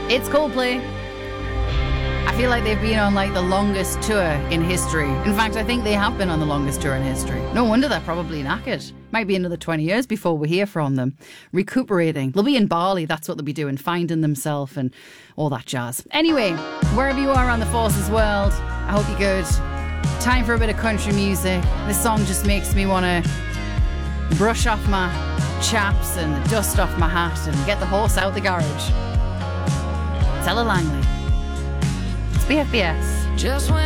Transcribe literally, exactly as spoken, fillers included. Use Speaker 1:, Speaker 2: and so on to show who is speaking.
Speaker 1: It's Coldplay. I feel like they've been on like the longest tour in history. In fact, I think they have been on the longest tour in history. No wonder they're probably knackered. Might be another twenty years before we hear from them. Recuperating. They'll be in Bali, that's what they'll be doing, finding themselves and all that jazz. Anyway, wherever you are on the Forces world, I hope you're good. Time for a bit of country music. This song just makes me want to brush off my chaps and the dust off my hat and get the horse out the garage. Ella Langley. It's B F B S.
Speaker 2: Just when